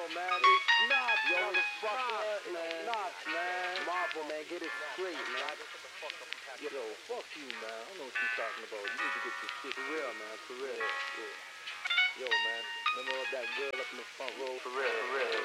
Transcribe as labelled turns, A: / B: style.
A: man, it's not, yo, motherfucker, man. Not, man. Marvel, man, get it straight, man. Yo, fuck you, man. I don't know what you're talking about. You need to get your shit for real, man, for real. Yeah. Yo, man, remember that girl up in the front row? For real, for real.